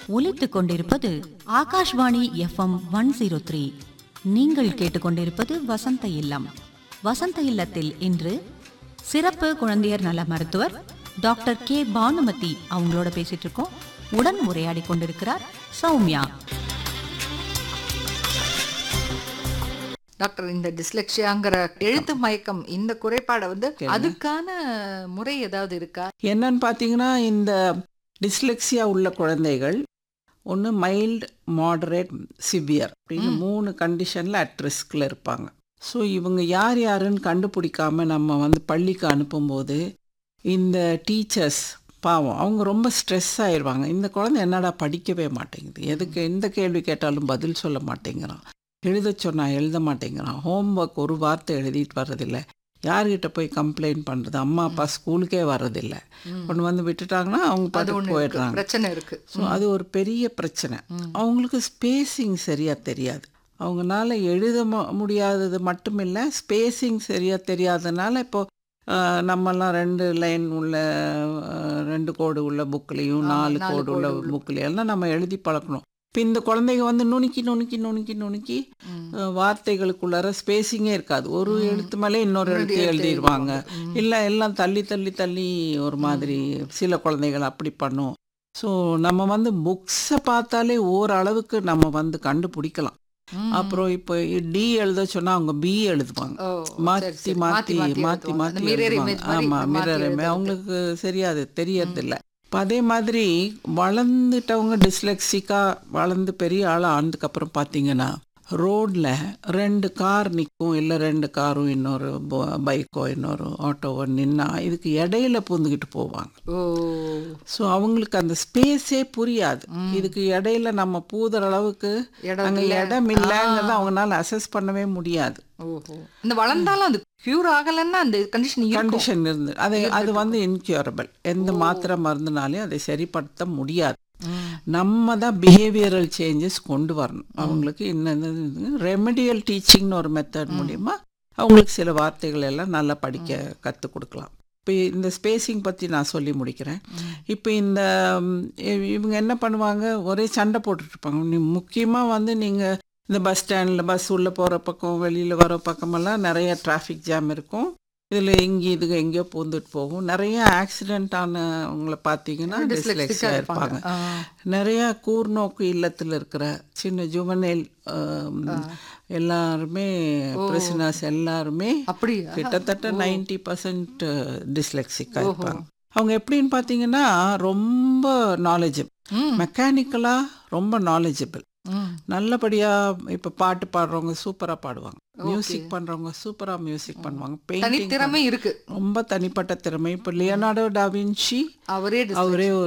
ஒலித்துக் கொண்டிருப்பது ஆகாஷ்வாணி FM 103. நீங்கள் கேட்டுக்கொண்டிருப்பது வசந்த இல்லம். வசந்த இல்லத்தில் இன்று சிறப்பு குழந்தையர் நல மருத்துவர் டாக்டர் கே பானுமதி அவங்களோட பேசிட்டு இருக்கோம். உடன் உரையாடி கொண்டிருக்கிறார் சௌமியா. டாக்டர், இந்த டிஸ்லெக்ஷியாங்கிற எழுத்து மயக்கம், இந்த குறைபாடை அதுக்கான முறை ஏதாவது இருக்கா? என்னன்னு பார்த்தீங்கன்னா, இந்த டிஸ்லெக்சியா உள்ள குழந்தைகள் ஒன்று மைல்டு, மாடரேட், சிவியர் அப்படின்னு 3 கண்டிஷனில் அட் ரிஸ்கில் இருப்பாங்க. ஸோ இவங்க யார் யாருன்னு கண்டுபிடிக்காம நம்ம பள்ளிக்கு அனுப்பும்போது இந்த டீச்சர்ஸ் பாவம் அவங்க ரொம்ப ஸ்ட்ரெஸ் ஆயிடுவாங்க. இந்த குழந்தை என்னடா படிக்கவே மாட்டேங்குது, எதுக்கு எந்த கேள்வி கேட்டாலும் பதில் சொல்ல மாட்டேங்கிறான், எழுத சொன்னால் எழுத மாட்டேங்கிறான், ஹோம்ஒர்க் ஒரு வார்த்தை எழுதிட்டு வர்றதில்லை, யார்கிட்ட போய் கம்ப்ளைண்ட் பண்ணுறது, அம்மா அப்பா ஸ்கூலுக்கே வர்றதில்லை, கொண்டு விட்டுட்டாங்கன்னா அவங்க பாட்டு போயிடுறாங்க. பிரச்சனை இருக்குது. ஸோ அது ஒரு பெரிய பிரச்சனை. அவங்களுக்கு ஸ்பேஸிங் சரியாக தெரியாது. அவங்களால எழுத முடியாதது மட்டும் இல்லை, ஸ்பேஸிங் சரியாக தெரியாதனால இப்போது நம்மெல்லாம் 2 லைன் உள்ள 2 கோடு உள்ள புக்லேயும் 4 கோடு உள்ள புக்லேயும் எல்லாம் நம்ம எழுதி பழக்கணும். இப்போ இந்த குழந்தைங்க நுணுக்கி நுணுக்கி நுணுக்கி நுணுக்கி வார்த்தைகளுக்குள்ளார ஸ்பேஸிங்கே இருக்காது. ஒரு எழுத்து மேலே இன்னொரு எழுத்து எழுதிடுவாங்க. இல்லை எல்லாம் தள்ளி தள்ளி தள்ளி ஒரு மாதிரி சில குழந்தைகள் அப்படி பண்ணும். ஸோ நம்ம புக்ஸை பார்த்தாலே ஓரளவுக்கு நம்ம கண்டுபிடிக்கலாம். அப்புறம் இப்போ டி எழுத சொன்னால் அவங்க பி எழுதுவாங்க, மாற்றி மாற்றி மாற்றி மாற்றி எழுதுவாங்க. ஆமாம், மிரர் அவங்களுக்கு சரியாது தெரியறதில்ல. இப்போ அதே மாதிரி வளர்ந்துட்டவங்க டிஸ்லெக்சிக்காக வளர்ந்து பெரிய ஆள் ஆனதுக்கப்புறம் பார்த்தீங்கன்னா ரோடில் 2 கார் நிற்கும், இல்லை 2 காரும் இன்னொரு பைக்கோ இன்னொரு ஆட்டோவோ நின்னா இதுக்கு இடையில பூந்துக்கிட்டு போவாங்க. ஸோ அவங்களுக்கு அந்த ஸ்பேஸே புரியாது. இதுக்கு இடையில நம்ம பூதுற அளவுக்கு அங்கே இடம் இல்லைங்கிறத அவங்களால அசஸ் பண்ணவே முடியாது. இந்த வளர்ந்தாலும் அது க்யூர் ஆகலைன்னா அந்த கண்டிஷன் இருந்து அது இன்க்யூரபிள். எந்த மாத்திரை மருந்துனாலையும் அதை சரிப்படுத்த முடியாது. நம்ம தான் பிஹேவியரல் சேஞ்சஸ் கொண்டு வரணும். அவங்களுக்கு இன்னும் ரெமெடியல் டீச்சிங்னு ஒரு மெத்தட் மூலிமா அவங்களுக்கு சில வார்த்தைகள் எல்லாம் நல்லா படிக்க கற்றுக் கொடுக்கலாம். இப்போ இந்த ஸ்பேஸிங் பற்றி நான் சொல்லி முடிக்கிறேன். இப்போ இவங்க என்ன பண்ணுவாங்க, ஒரே சண்டை போட்டுட்ருப்பாங்க. முக்கியமாக நீங்கள் இந்த பஸ் ஸ்டாண்டில் பஸ் உள்ளே போகிற பக்கம் வெளியில் வர பக்கமெல்லாம் நிறைய டிராஃபிக் ஜாம் இருக்கும். இதில் இதுக்கு எங்கேயோ பூந்துட்டு போகும். நிறைய ஆக்சிடெண்ட் ஆனவங்களை பார்த்தீங்கன்னா டிஸ்லெக்சியா இருப்பாங்க. நிறையா கூர்நோக்கு இல்லத்தில் இருக்கிற சின்ன ஜுவனைல் எல்லாருமே பிரிசனர்ஸ் எல்லாருமே கிட்டத்தட்ட 90% டிஸ்லெக்சிக்காக இருப்பாங்க. அவங்க எப்படின்னு பார்த்தீங்கன்னா ரொம்ப நாலேஜபிள், மெக்கானிக்கலாக ரொம்ப நாலேஜபிள், நல்லபடியாக இப்போ பாட்டு பாடுறவங்க சூப்பராக பாடுவாங்க, மியூசிக் பண்ணுறவங்க சூப்பராக மியூசிக் பண்ணுவாங்க, பெயிண்டிங் திறமை இருக்கு, ரொம்ப தனிப்பட்ட திறமை. இப்போ லியோனார்டோ டா வின்சி அவரே ஒரு